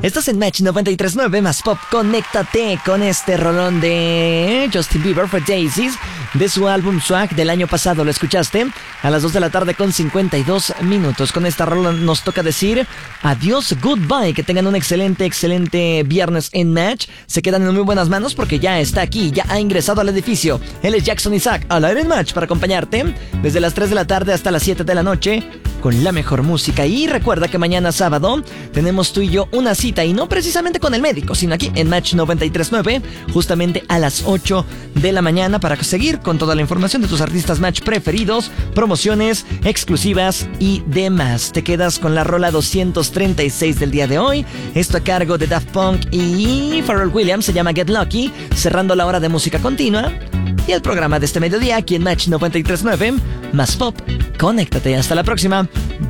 Estás en Match 93.9 más Pop. Conéctate con este rolón de Justin Bieber for Daisies de su álbum Swag del año pasado. ¿Lo escuchaste? A las 2 de la tarde con 52 minutos. Con esta rola nos toca decir adiós, goodbye. Que tengan un excelente viernes en Match. Se quedan en muy buenas manos porque ya está aquí, ya ha ingresado al edificio. Él es Jackson Isaac, al aire en Match para acompañarte desde las 3 de la tarde hasta las 7 de la noche con la mejor música. Y recuerda que mañana sábado tenemos tú y yo una cita, y no precisamente con el médico, sino aquí en Match 93.9, justamente a las 8 de la mañana, para seguir con toda la información de tus artistas Match preferidos, promociones exclusivas y demás. Te quedas con la rola 236 del día de hoy. Esto a cargo de Daft Punk y Pharrell Williams, se llama Get Lucky, cerrando la hora de música continua y el programa de este mediodía aquí en Match 93.9 más Pop. Conéctate, hasta la próxima.